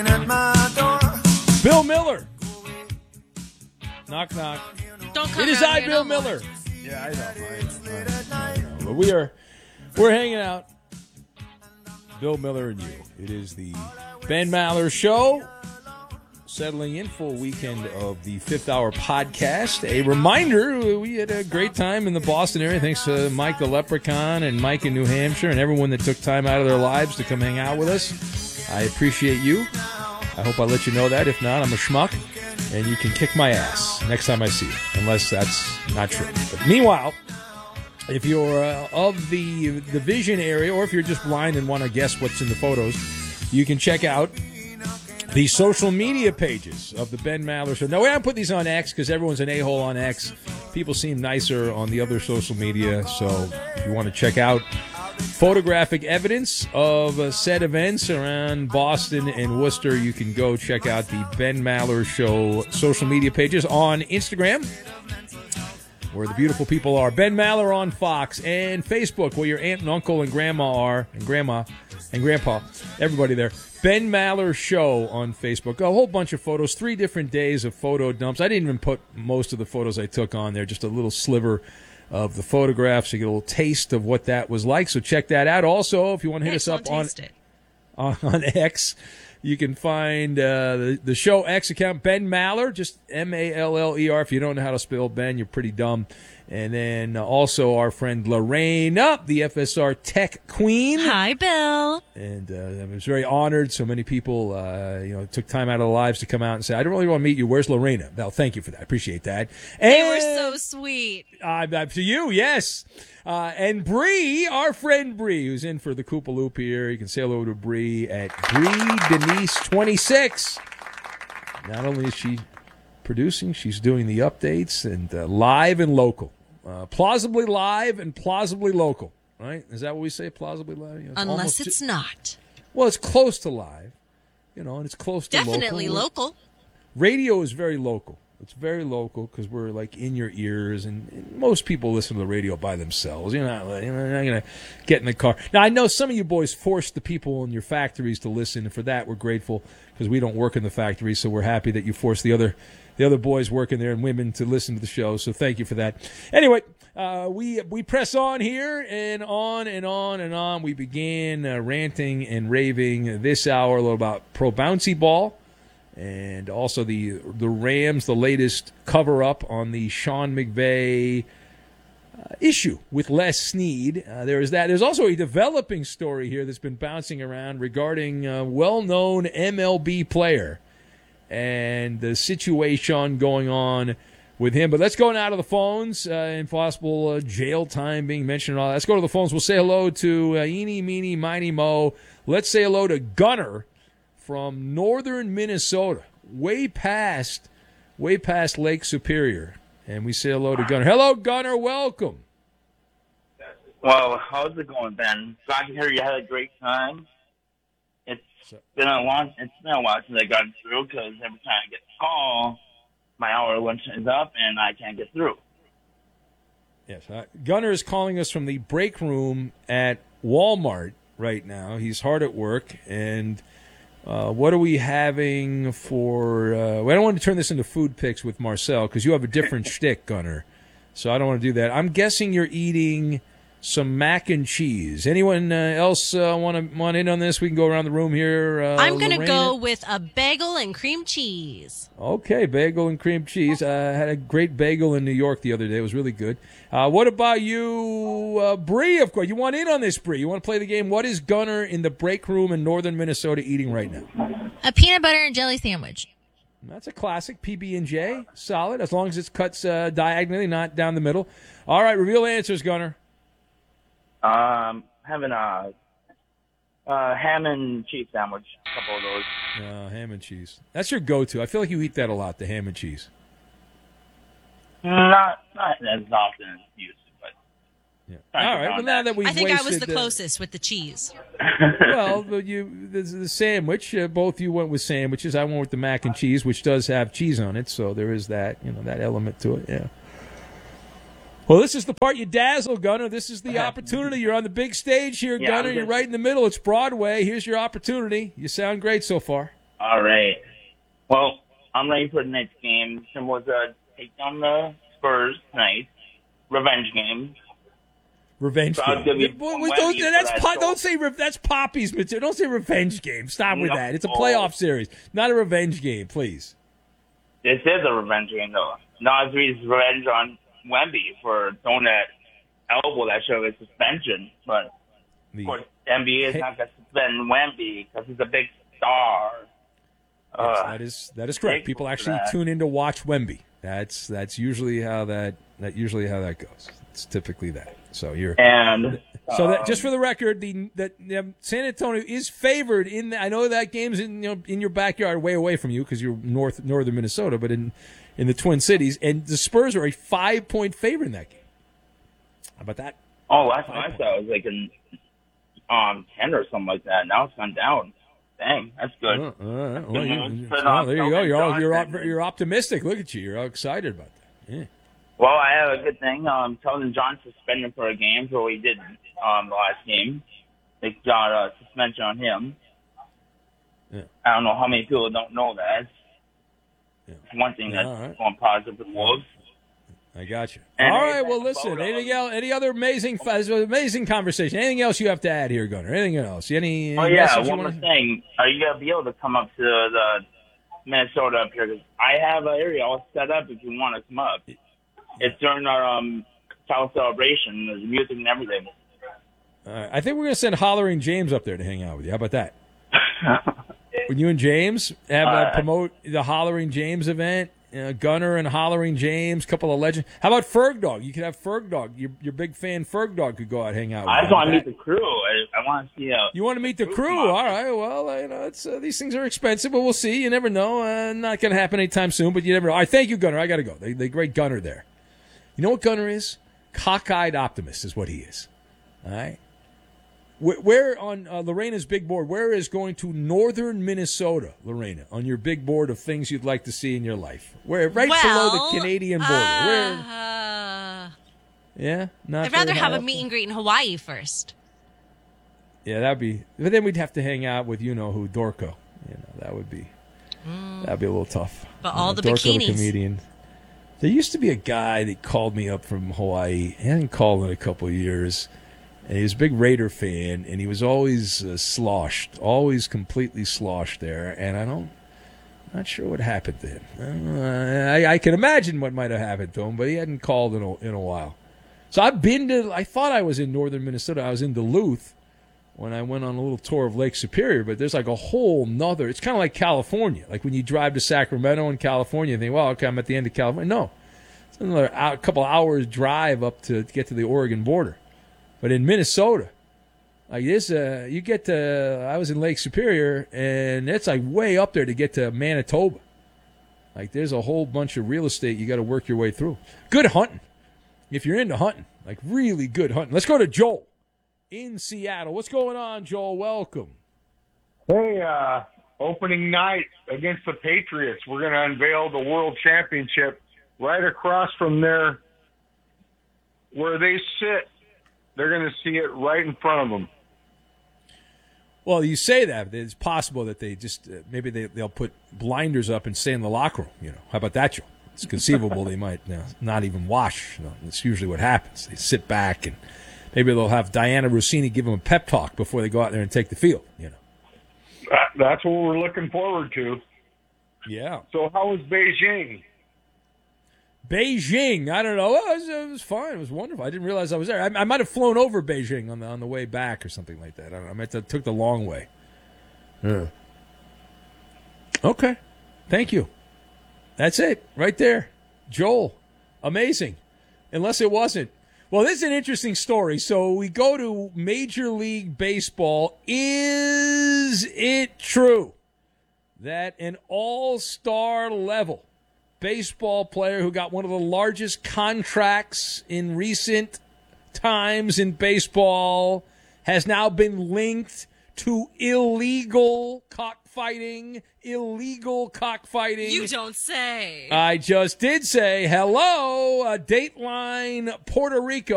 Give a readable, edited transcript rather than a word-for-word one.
Bill Miller. Knock, knock. Don't come It is around I, here Bill no more. Miller. Yeah, I know. But we're hanging out. Bill Miller and you. It is the Ben Maller Show. Settling in for a weekend of the Fifth Hour podcast. A reminder, we had a great time in the Boston area. Thanks to Mike the Leprechaun and Mike in New Hampshire and everyone that took time out of their lives to come hang out with us. I appreciate you. I hope I let you know that. If not, I'm a schmuck, and you can kick my ass next time I see you, unless that's not true. But meanwhile, if you're of the vision area, or if you're just blind and want to guess what's in the photos, you can check out the social media pages of the Ben Maller Show. Now, we haven't put these on X because everyone's an a-hole on X. People seem nicer on the other social media. So if you want to check out photographic evidence of said events around Boston and Worcester, you can go check out the Ben Maller Show social media pages on Instagram, where the beautiful people are. Ben Maller on Fox, and Facebook, where your aunt and uncle and grandma are, and grandma and grandpa, everybody there. Ben Maller Show on Facebook. A whole bunch of photos, 3 different days of photo dumps. I didn't even put most of the photos I took on there, just a little sliver of the photographs. You get a little taste of what that was like, so check that out. Also, if you want to hit us up on X, you can find the show X account, Ben Maller, just Maller. If you don't know how to spell Ben, you're pretty dumb. And then also our friend Lorena, the FSR Tech Queen. Hi, Bill. And I was very honored. So many people, took time out of their lives to come out and say, I don't really want to meet you. Where's Lorena? Well, thank you for that. I appreciate that. And They were so sweet. To you, yes. And Bree, our friend Bree, who's in for the Koopa Loop here. You can say hello to Bree at Bree Denise 26. Not only is she producing, she's doing the updates and live and local. Plausibly live and plausibly local, right? Is that what we say, plausibly live? Unless it's not. Well, it's close to live, and it's close to Definitely local. Radio is very local. It's very local because we're like in your ears, and most people listen to the radio by themselves. You're not going to get in the car. Now, I know some of you boys force the people in your factories to listen, and for that we're grateful because we don't work in the factory, so we're happy that you force the other boys working there and women to listen to the show. So thank you for that. Anyway, we press on here and on and on and on. We began ranting and raving this hour a little about pro bouncy ball. And also the Rams, the latest cover-up on the Sean McVay issue with Les Snead. There is that. There's also a developing story here that's been bouncing around regarding a well-known MLB player and the situation going on with him. But let's go now to the phones and possible jail time being mentioned and all that. Let's go to the phones. We'll say hello to Eeny, Meeny, Miny, Mo. Let's say hello to Gunner from northern Minnesota, way past Lake Superior. And we say hello to Gunner. Hello, Gunner. Welcome. Well, how's it going, Ben? So I can hear you had a great time. It's been a while since I got through because every time I get a call, my hour lunch is up and I can't get through. Yes, Gunner is calling us from the break room at Walmart right now. He's hard at work, and what are we having for I don't want to turn this into food picks with Marcel because you have a different shtick, Gunner. So I don't want to do that. I'm guessing you're eating some mac and cheese. Anyone else want in on this? We can go around the room here. I'm going to go with a bagel and cream cheese. Okay, bagel and cream cheese. I had a great bagel in New York the other day. It was really good. What about you, Bree? Of course, you want in on this, Bree. You want to play the game? What is Gunner in the break room in northern Minnesota eating right now? A peanut butter and jelly sandwich. That's a classic. PB&J. Solid, as long as it's cuts diagonally, not down the middle. All right, reveal answers, Gunner. Having a ham and cheese sandwich, a couple of those. Ham and cheese. That's your go-to. I feel like you eat that a lot, the ham and cheese. Not as often as used to, but yeah. All right. Well, now that we've I think wasted, I was the closest with the cheese. Well, the sandwich. Both you went with sandwiches. I went with the mac and cheese, which does have cheese on it, so there is that that element to it. Yeah. Well, this is the part you dazzle, Gunner. This is the opportunity. You're on the big stage here, Gunner. You're right in the middle. It's Broadway. Here's your opportunity. You sound great so far. All right. Well, I'm ready for the next game. It was take down the Spurs tonight. Revenge game. Revenge So game. That's Poppy's material. Don't say revenge game. Stop with that. It's a playoff series, not a revenge game, please. This is a revenge game, though. Nasri's revenge on Wemby for throwing that elbow that showed a suspension. But, of course, the NBA is not going to suspend Wemby because he's a big star. Yes, that is correct. People actually tune in to watch Wemby. That's usually how that goes. It's typically that. So just for the record, San Antonio is favored in. I know that game's in your backyard, way away from you because you're northern Minnesota, but in the Twin Cities, and the Spurs are a 5-point favorite in that game. How about that? Oh, last time I saw it was like in 10 or something like that. Now it's gone down. Dang, that's good. There you go. You're optimistic. Look at you. You're all excited about that. Yeah. Well, I have a good thing. Keldon Johnson suspended for a game for what he did the last game. They got a suspension on him. Yeah. I don't know how many people don't know that. Yeah. It's one thing that's going positive with Wolves. I got you. All right. Well, listen. Anything else? Any other amazing conversation? Anything else you have to add here, Gunnar? Anything else? One more thing. Are you gonna be able to come up to the Minnesota up here? Because I have an area all set up if you want to come up. It's during our South celebration. There's music and everything. All right. I think we're gonna send Hollering James up there to hang out with you. How about that? When you and James promote the Hollering James event. Gunnar and Hollering James, couple of legends. How about Ferg Dog? You could have Ferg Dog. Your big fan Ferg Dog could go out and hang out with you. I just want to meet the crew. I want to see You want to meet the crew? All right. Well, it's these things are expensive, but we'll see. You never know. Not going to happen anytime soon, but you never know. All right, thank you, Gunnar. I got to go. The great Gunnar there. You know what Gunnar is? Cockeyed optimist is what he is. All right? Where on Lorena's big board, where is going to northern Minnesota, Lorena, on your big board of things you'd like to see in your life? Where below the Canadian border. Where? Yeah? I'd rather have a meet and greet in Hawaii first. Yeah, that'd be. But then we'd have to hang out with who Dorco. That'd be a little tough. But all the Dorco, bikinis. The comedian. There used to be a guy that called me up from Hawaii. He hadn't called in a couple of years. And he was a big Raider fan, and he was always sloshed, always completely sloshed there. And not sure what happened to him. I can imagine what might have happened to him, but he hadn't called in a while. So I thought I was in northern Minnesota. I was in Duluth when I went on a little tour of Lake Superior, but there's like a whole nother, it's kind of like California. Like when you drive to Sacramento in California, you think, well, okay, I'm at the end of California. No, it's another couple hours drive up to get to the Oregon border. But in Minnesota, like this, you get to, I was in Lake Superior, and it's like way up there to get to Manitoba. Like there's a whole bunch of real estate you got to work your way through. Good hunting. If you're into hunting, like really good hunting. Let's go to Joel in Seattle. What's going on, Joel? Welcome. Hey, opening night against the Patriots. We're going to unveil the World Championship right across from there where they sit. They're going to see it right in front of them. Well, you say that. It's possible that they just maybe they'll put blinders up and stay in the locker room. How about that, Joe? It's conceivable they might not even wash. That's usually what happens. They sit back and maybe they'll have Diana Rossini give them a pep talk before they go out there and take the field. That's what we're looking forward to. Yeah. So how was Beijing? Beijing, I don't know. It was fine. It was wonderful. I didn't realize I was there. I might have flown over Beijing on the way back or something like that. I don't know. I took the long way. Yeah. Okay. Thank you. That's it. Right there. Joel. Amazing. Unless it wasn't. Well, this is an interesting story. So we go to Major League Baseball. Is it true that an all-star level baseball player who got one of the largest contracts in recent times in baseball has now been linked to illegal cockfighting? You don't say. I just did say hello, Dateline Puerto Rico.